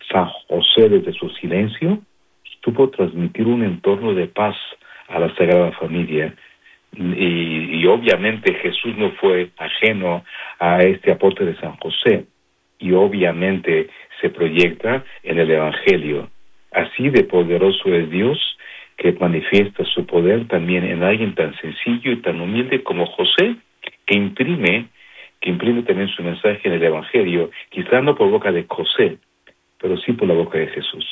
San José, desde su silencio, supo transmitir un entorno de paz a la Sagrada Familia. Y obviamente Jesús no fue ajeno a este aporte de San José, y obviamente se proyecta en el Evangelio. Así de poderoso es Dios, que manifiesta su poder también en alguien tan sencillo y tan humilde como José, que imprime también su mensaje en el Evangelio, quizás no por boca de José, pero sí por la boca de Jesús.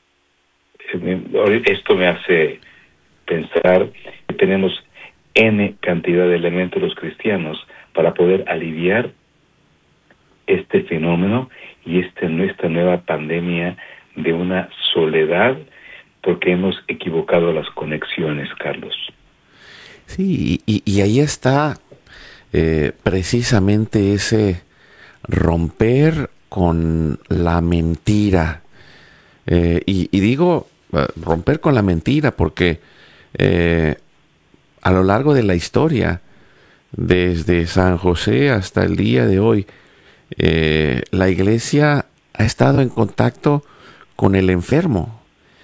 Esto me hace pensar que tenemos N cantidad de elementos los cristianos para poder aliviar este fenómeno y esta nueva pandemia de una soledad, porque hemos equivocado las conexiones, Carlos. Sí, y ahí está precisamente ese romper con la mentira. Y digo romper con la mentira porque a lo largo de la historia, desde San José hasta el día de hoy, la Iglesia ha estado en contacto con el enfermo.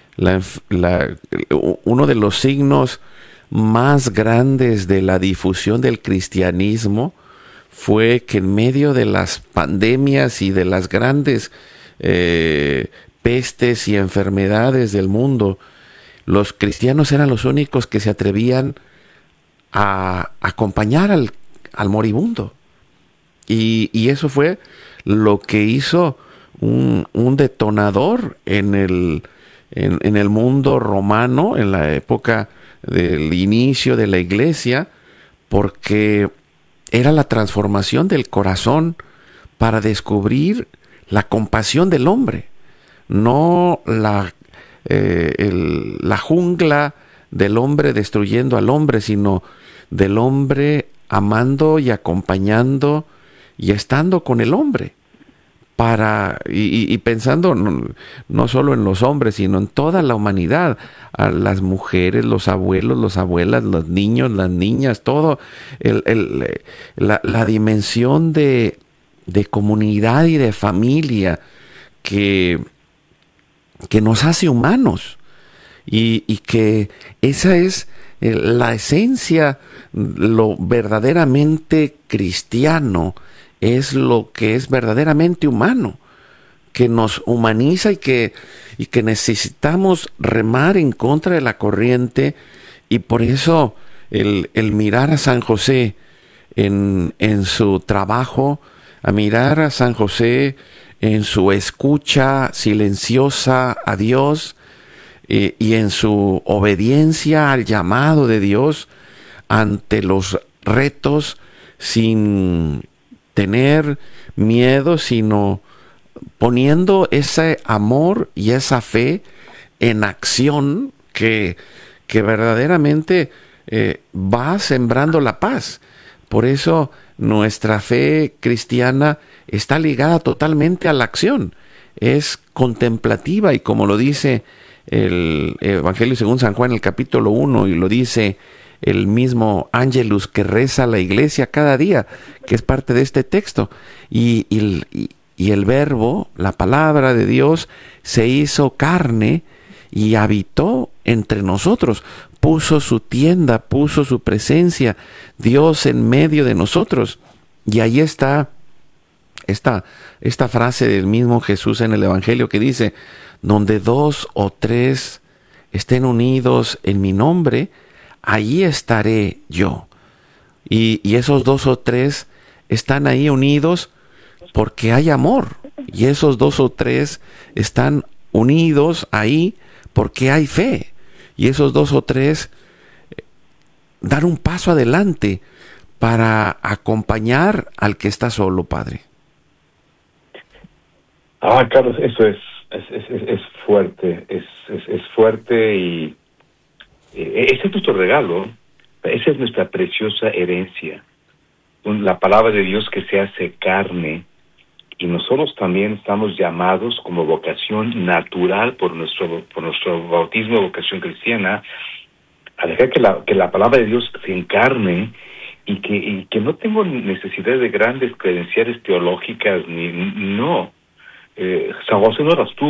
Uno de los signos más grandes de la difusión del cristianismo fue que en medio de las pandemias y de las grandes pestes y enfermedades del mundo, los cristianos eran los únicos que se atrevían a acompañar al moribundo. Y eso fue lo que hizo un detonador en el mundo romano, en la época del inicio de la Iglesia, porque era la transformación del corazón para descubrir la compasión del hombre, no la jungla del hombre destruyendo al hombre, sino del hombre amando y acompañando y estando con el hombre, y pensando no solo en los hombres, sino en toda la humanidad, a las mujeres, los abuelos, las abuelas, los niños, las niñas, todo, la dimensión de comunidad y de familia que nos hace humanos, y que esa es la esencia. Lo verdaderamente cristiano es lo que es verdaderamente humano, que nos humaniza y que necesitamos remar en contra de la corriente. Y por eso el mirar a San José en su trabajo, a mirar a San José en su escucha silenciosa a Dios, y en su obediencia al llamado de Dios ante los retos, sin tener miedo, sino poniendo ese amor y esa fe en acción que verdaderamente va sembrando la paz. Por eso nuestra fe cristiana está ligada totalmente a la acción, es contemplativa, y como lo dice el Evangelio según San Juan, el capítulo 1, y lo dice el mismo Ángelus que reza la Iglesia cada día, que es parte de este texto, y el Verbo, la palabra de Dios, se hizo carne y habitó entre nosotros, puso su tienda, puso su presencia, Dios en medio de nosotros. Y ahí está esta frase del mismo Jesús en el Evangelio que dice: donde 2 o 3 estén unidos en mi nombre, allí estaré yo. Y esos 2 o 3 están ahí unidos porque hay amor. Y esos 2 o 3 están unidos ahí porque hay fe. Y esos 2 o 3 dan un paso adelante para acompañar al que está solo, Padre. Carlos, eso es fuerte, es fuerte, y ese es nuestro regalo, esa es nuestra preciosa herencia, la palabra de Dios que se hace carne, y nosotros también estamos llamados como vocación natural por nuestro bautismo de vocación cristiana, a dejar que la palabra de Dios se encarne, y que no tengo necesidad de grandes credenciales teológicas, no. San José no eras tú,